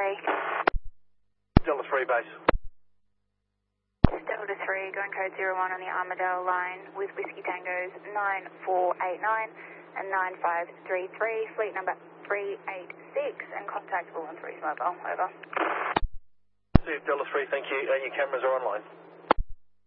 Delta 3 base. Delta 3, going code 01 on the Armadale line with Whiskey Tangos 9489 and 9533, fleet number 386, and contact 113's mobile, over. Delta 3, thank you. Your cameras are online.